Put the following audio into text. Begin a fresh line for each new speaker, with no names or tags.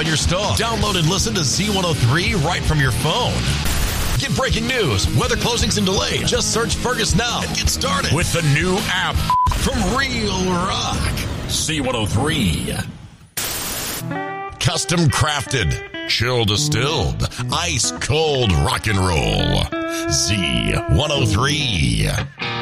on your stove. Download and listen to Z103 right from your phone. Get breaking news, weather closings and delays. Just search Fergus now and get started with the new app from Real Rock. Z103. Custom crafted, chill distilled, ice cold rock and roll. Z103.